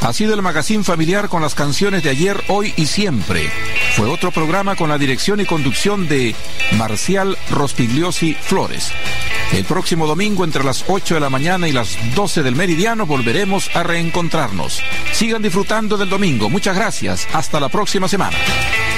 Ha sido el magazín familiar con las canciones de ayer, hoy y siempre. Fue otro programa con la dirección y conducción de Marcial Rospigliosi Flores. El próximo domingo entre las 8 de la mañana y las 12 del meridiano volveremos a reencontrarnos. Sigan disfrutando del domingo. Muchas gracias. Hasta la próxima semana.